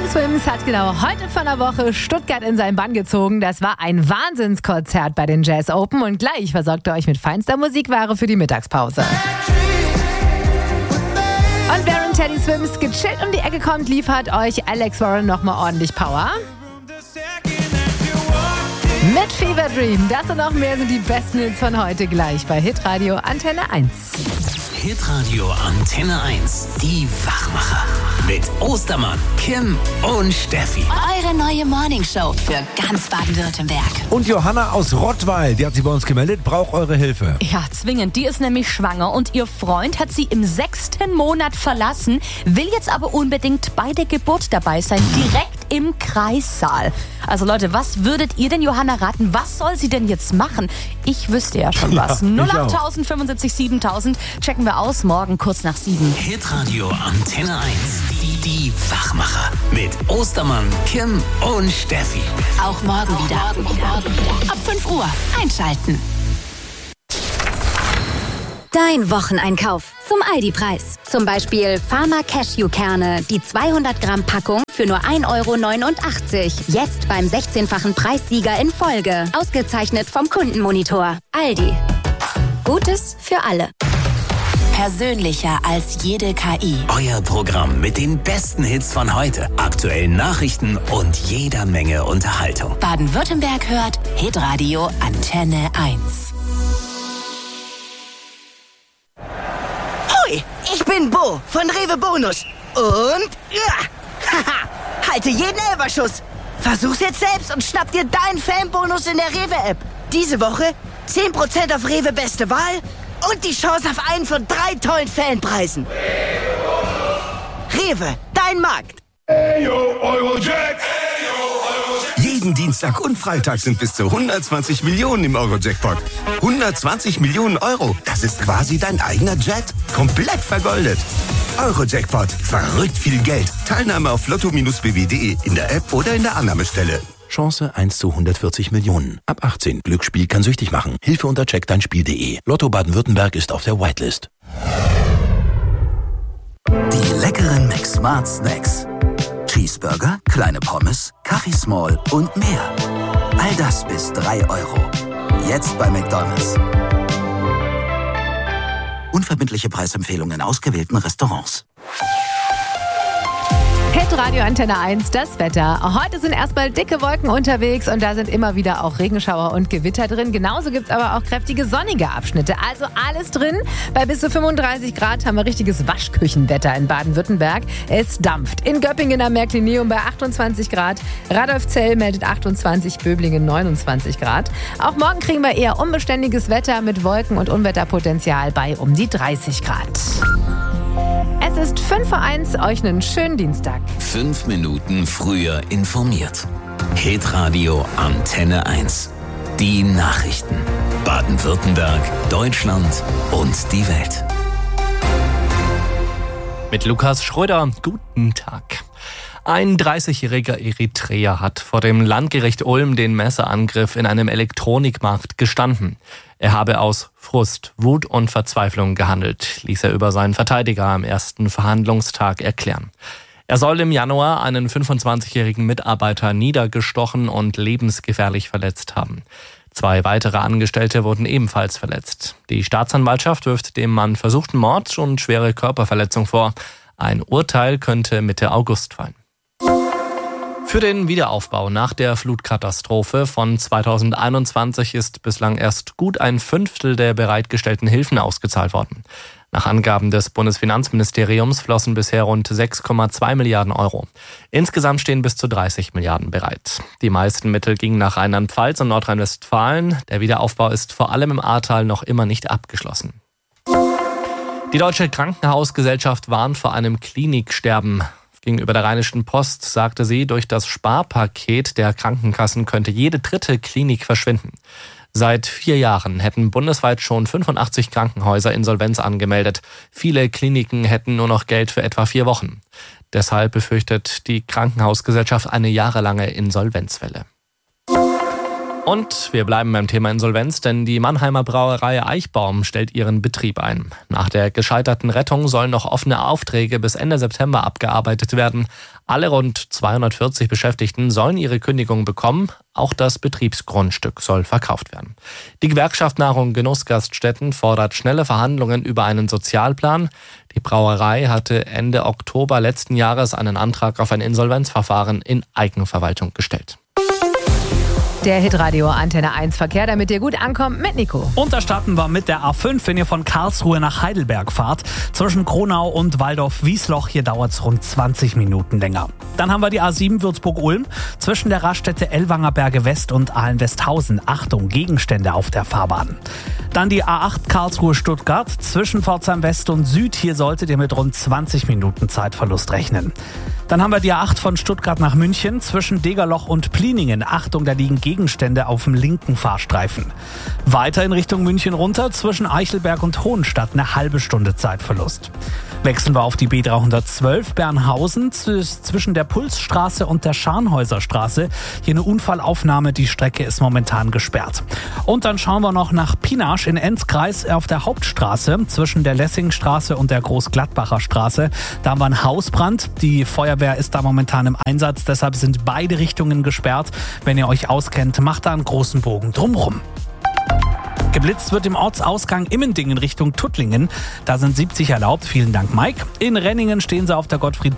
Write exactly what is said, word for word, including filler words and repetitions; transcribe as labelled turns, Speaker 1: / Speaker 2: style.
Speaker 1: Swims hat genau heute von der Woche Stuttgart in seinen Bann gezogen. Das war ein Wahnsinnskonzert bei den Jazz Open und gleich versorgt er euch mit feinster Musikware für die Mittagspause. Und während Teddy Swims gechillt um die Ecke kommt, liefert euch Alex Warren nochmal ordentlich Power. Mit Fever Dream, das und noch mehr sind die besten Hits von heute gleich bei Hitradio Antenne eins.
Speaker 2: Hitradio Antenne eins, die Wachmacher. Mit Ostermann, Kim und Steffi.
Speaker 3: Eure neue Morningshow für ganz Baden-Württemberg.
Speaker 4: Und Johanna aus Rottweil, die hat sich bei uns gemeldet, braucht eure Hilfe.
Speaker 5: Ja, zwingend. Die ist nämlich schwanger und ihr Freund hat sie im sechsten Monat verlassen, will jetzt aber unbedingt bei der Geburt dabei sein, direkt im Kreissaal. Also Leute, was würdet ihr denn Johanna raten? Was soll sie denn jetzt machen? Ich wüsste ja schon was.
Speaker 4: Ja,
Speaker 5: null acht fünfundsiebzig siebentausend checken wir aus, morgen kurz nach sieben.
Speaker 2: Hitradio Antenne eins, die, die Wachmacher. Mit Ostermann, Kim und Steffi.
Speaker 3: Auch morgen wieder. Ab fünf Uhr einschalten. Dein Wocheneinkauf zum Aldi-Preis. Zum Beispiel Pharma Cashewkerne, die zweihundert Gramm Packung für nur ein Euro neunundachtzig. Jetzt beim sechzehnfachen Preissieger in Folge. Ausgezeichnet vom Kundenmonitor. Aldi. Gutes für alle. Persönlicher als jede K I.
Speaker 2: Euer Programm mit den besten Hits von heute, aktuellen Nachrichten und jeder Menge Unterhaltung.
Speaker 3: Baden-Württemberg hört Hitradio Antenne eins.
Speaker 6: Ich bin Bo von Rewe Bonus. Und ja, haha, halte jeden Elferschuss. Versuch's jetzt selbst und schnapp dir deinen Fanbonus in der Rewe-App. Diese Woche zehn Prozent auf Rewe Beste Wahl und die Chance auf einen von drei tollen Fanpreisen. Rewe, dein Markt.
Speaker 7: Ayo, Eurojack.
Speaker 8: Jeden Dienstag und Freitag sind bis zu hundertzwanzig Millionen im Euro-Jackpot. hundertzwanzig Millionen Euro, das ist quasi dein eigener Jet. Komplett vergoldet. Euro-Jackpot, verrückt viel Geld. Teilnahme auf lotto b w punkt de in der App oder in der Annahmestelle.
Speaker 9: Chance eins zu hundertvierzig Millionen. Ab achtzehn. Glücksspiel kann süchtig machen. Hilfe unter check dein Spiel punkt de. Lotto Baden-Württemberg ist auf der Whitelist.
Speaker 10: Die leckeren McSmart Snacks. Cheeseburger, kleine Pommes, Kaffee Small und mehr. All das bis drei Euro. Jetzt bei McDonald's. Unverbindliche Preisempfehlungen in ausgewählten Restaurants.
Speaker 1: Hitradio Antenne eins, das Wetter. Heute sind erstmal dicke Wolken unterwegs und da sind immer wieder auch Regenschauer und Gewitter drin. Genauso gibt es aber auch kräftige sonnige Abschnitte. Also alles drin. Bei bis zu fünfunddreißig Grad haben wir richtiges Waschküchenwetter in Baden-Württemberg. Es dampft. In Göppingen am Märklineum bei achtundzwanzig Grad. Radolfzell meldet achtundzwanzig, Böblingen neunundzwanzig Grad. Auch morgen kriegen wir eher unbeständiges Wetter mit Wolken und Unwetterpotenzial bei um die dreißig Grad. Es ist fünf Uhr eins, euch einen schönen Dienstag.
Speaker 2: Fünf Minuten früher informiert. Hitradio Antenne eins. Die Nachrichten. Baden-Württemberg, Deutschland und die Welt.
Speaker 11: Mit Lukas Schröder, guten Tag. Ein dreißigjähriger Eritreer hat vor dem Landgericht Ulm den Messerangriff in einem Elektronikmarkt gestanden. Er habe aus Frust, Wut und Verzweiflung gehandelt, ließ er über seinen Verteidiger am ersten Verhandlungstag erklären. Er soll im Januar einen fünfundzwanzigjährigen Mitarbeiter niedergestochen und lebensgefährlich verletzt haben. Zwei weitere Angestellte wurden ebenfalls verletzt. Die Staatsanwaltschaft wirft dem Mann versuchten Mord und schwere Körperverletzung vor. Ein Urteil könnte Mitte August fallen. Für den Wiederaufbau nach der Flutkatastrophe von zweitausendeinundzwanzig ist bislang erst gut ein Fünftel der bereitgestellten Hilfen ausgezahlt worden. Nach Angaben des Bundesfinanzministeriums flossen bisher rund sechs Komma zwei Milliarden Euro. Insgesamt stehen bis zu dreißig Milliarden bereit. Die meisten Mittel gingen nach Rheinland-Pfalz und Nordrhein-Westfalen. Der Wiederaufbau ist vor allem im Ahrtal noch immer nicht abgeschlossen. Die Deutsche Krankenhausgesellschaft warnt vor einem Kliniksterben. Gegenüber der Rheinischen Post sagte sie, durch das Sparpaket der Krankenkassen könnte jede dritte Klinik verschwinden. Seit vier Jahren hätten bundesweit schon fünfundachtzig Krankenhäuser Insolvenz angemeldet. Viele Kliniken hätten nur noch Geld für etwa vier Wochen. Deshalb befürchtet die Krankenhausgesellschaft eine jahrelange Insolvenzwelle. Und wir bleiben beim Thema Insolvenz, denn die Mannheimer Brauerei Eichbaum stellt ihren Betrieb ein. Nach der gescheiterten Rettung sollen noch offene Aufträge bis Ende September abgearbeitet werden. Alle rund zweihundertvierzig Beschäftigten sollen ihre Kündigung bekommen. Auch das Betriebsgrundstück soll verkauft werden. Die Gewerkschaft Nahrung Genussgaststätten fordert schnelle Verhandlungen über einen Sozialplan. Die Brauerei hatte Ende Oktober letzten Jahres einen Antrag auf ein Insolvenzverfahren in Eigenverwaltung gestellt.
Speaker 1: Der Hitradio Antenne eins Verkehr, damit ihr gut ankommt mit Nico.
Speaker 12: Und da starten wir mit der A fünf, wenn ihr von Karlsruhe nach Heidelberg fahrt. Zwischen Kronau und Waldorf-Wiesloch, hier dauert es rund zwanzig Minuten länger. Dann haben wir die A sieben Würzburg-Ulm. Zwischen der Raststätte Ellwanger Berge West und Ahlen-Westhausen. Achtung, Gegenstände auf der Fahrbahn. Dann die A acht Karlsruhe-Stuttgart. Zwischen Pforzheim West und Süd. Hier solltet ihr mit rund zwanzig Minuten Zeitverlust rechnen. Dann haben wir die A acht von Stuttgart nach München. Zwischen Degerloch und Pliningen. Achtung, da liegen Gegenstände auf dem linken Fahrstreifen. Weiter in Richtung München runter. Zwischen Eichelberg und Hohenstadt eine halbe Stunde Zeitverlust. Wechseln wir auf die B dreihundertzwölf Bernhausen zwischen der Pulsstraße und der Scharnhäuserstraße. Hier eine Unfallaufnahme, die Strecke ist momentan gesperrt. Und dann schauen wir noch nach Pinasch in Enzkreis auf der Hauptstraße zwischen der Lessingstraße und der Großgladbacher Straße. Da haben wir einen Hausbrand. Die Feuerwehr ist da momentan im Einsatz, deshalb sind beide Richtungen gesperrt. Wenn ihr euch auskennt, macht da einen großen Bogen drumrum. Geblitzt wird im Ortsausgang Immendingen Richtung Tuttlingen. Da sind siebzig erlaubt. Vielen Dank, Mike. In Renningen stehen sie auf der Gottfried